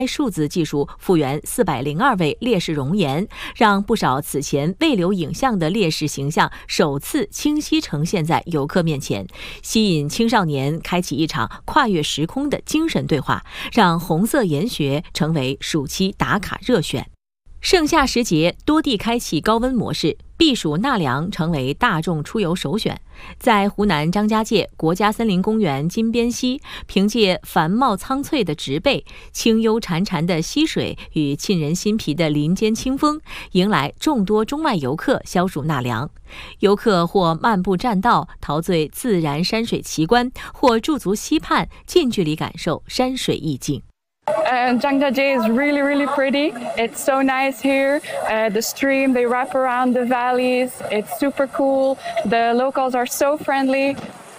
数字技术复原402位烈士容颜，让不少此前未留影像的烈士形象首次清晰呈现在游客面前，吸引青少年开启一场跨越时空的精神对话，让红色研学成为暑期打卡热选。盛夏时节，多地开启高温模式，避暑纳凉成为大众出游首选。在湖南张家界国家森林公园金边溪，凭借繁茂苍翠的植被、清幽潺潺的溪水与沁人心脾的林间清风，迎来众多中外游客消暑纳凉。游客或漫步栈道，陶醉自然山水奇观，或驻足溪畔，近距离感受山水意境。 Zhangjiajie is really pretty. It's so nice here. The stream, they wrap around the valleys. It's super cool. The locals are so friendly.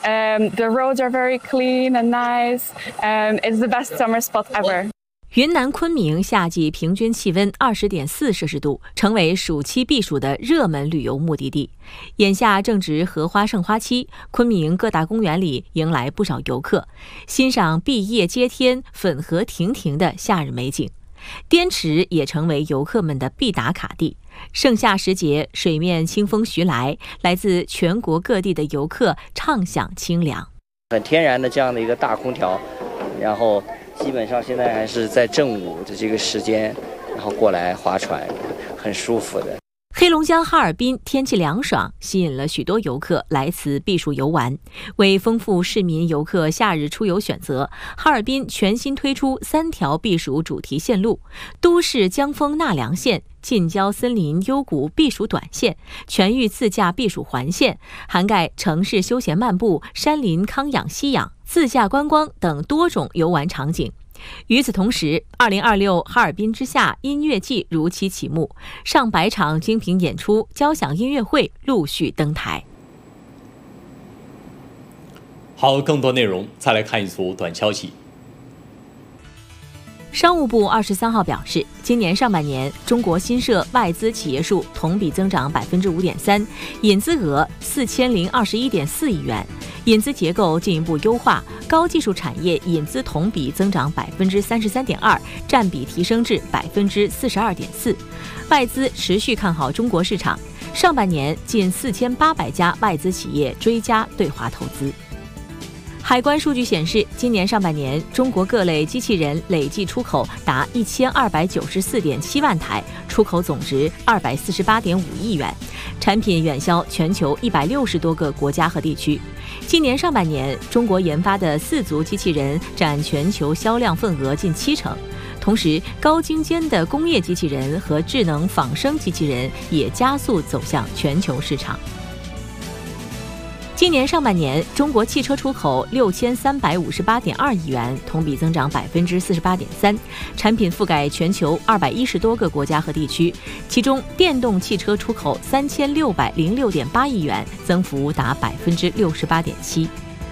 The roads are very clean and nice. It's the best summer spot ever. 云南昆明夏季平均气温20.4摄氏度，成为暑期避暑的热门旅游目的地。眼下正值荷花盛花期，昆明各大公园里迎来不少游客，欣赏碧叶接天、粉荷亭亭的夏日美景。滇池也成为游客们的必打卡地。盛夏时节，水面清风徐来，来自全国各地的游客畅享清凉。 很天然的这样的一个大空调，然后基本上现在还是在正午的这个时间，然后过来划船，很舒服的。 黑龙江哈尔滨天气凉爽，吸引了许多游客来此避暑游玩。为丰富市民游客夏日出游选择，哈尔滨全新推出3条避暑主题线路：都市江风纳凉线、近郊森林幽谷避暑短线、全域自驾避暑环线，涵盖城市休闲漫步、山林康养吸养、自驾观光等多种游玩场景。与此同时，2026哈尔滨之夏音乐季如期启幕，上百场精品演出、交响音乐会陆续登台。 好，更多内容再来看一组短消息。 商务部23号表示，今年上半年中国新设外资企业数同比增长5.3%，引资额4021.4亿元，引资结构进一步优化，高技术产业引资同比增长33.2%，占比提升至42.4%。外资持续看好中国市场，上半年近4800家外资企业追加对华投资。海关数据显示，今年上半年中国各类机器人累计出口达1294.7万台，出口总值248.5亿元，产品远销全球160多个国家和地区。今年上半年，中国研发的4足机器人占全球销量份额近70%。同时，高精尖的工业机器人和智能仿生机器人也加速走向全球市场。今年上半年，中国汽车出口6358.2亿元，同比增长48.3%，产品覆盖全球210多个国家和地区，其中电动汽车出口3606.8亿元，增幅达68.7%。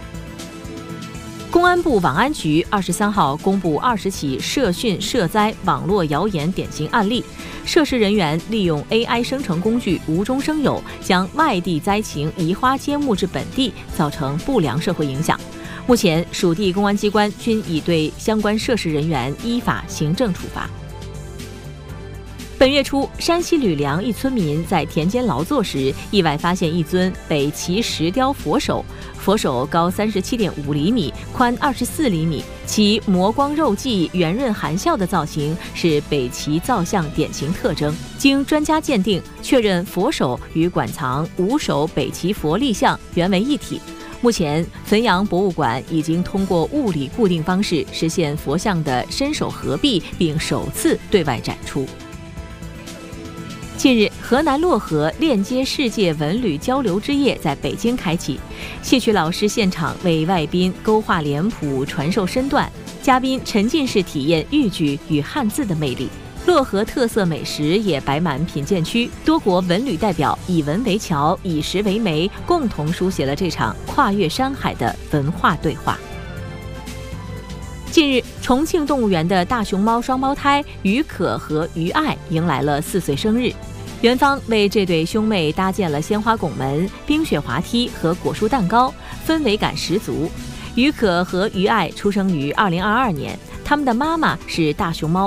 公安部网安局23号公布20起涉训涉灾网络谣言典型案例，涉事人员利用 AI 生成工具无中生有，将外地灾情移花接木至本地，造成不良社会影响。目前，属地公安机关均已对相关涉事人员依法行政处罚。本月初，山西吕梁一村民在田间劳作时，意外发现一尊北齐石雕佛手，佛手高37.5厘米，宽24厘米，其磨光肉髻、圆润含笑的造型是北齐造像典型特征。经专家鉴定，确认佛手与馆藏5手北齐佛立像原为一体。目前，汾阳博物馆已经通过物理固定方式实现佛像的身手合璧，并首次对外展出。近日，河南漯河链接世界文旅交流之夜在北京开启，戏曲老师现场为外宾勾画脸谱，传授身段，嘉宾沉浸式体验豫剧与汉字的魅力。漯河特色美食也摆满品鉴区，多国文旅代表以文为桥，以食为媒，共同书写了这场跨越山海的文化对话。近日，重庆动物园的大熊猫双胞胎于可和于爱迎来了4岁生日。园方为这对兄妹搭建了鲜花拱门、冰雪滑梯和果树蛋糕，氛围感十足。于可和于爱出生于2022年，他们的妈妈是大熊猫